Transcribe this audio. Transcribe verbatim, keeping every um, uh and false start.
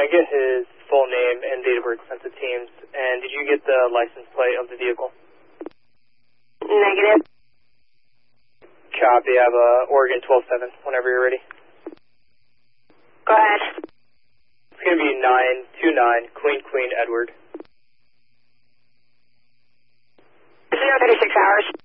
I get his full name and date of birth sent to Teams? And did you get the license plate of the vehicle? Negative. Copy. I have uh, Oregon twelve seven whenever you're ready. Go ahead. It's going to be nine two nine Queen Queen Edward. zero thirty-six hours.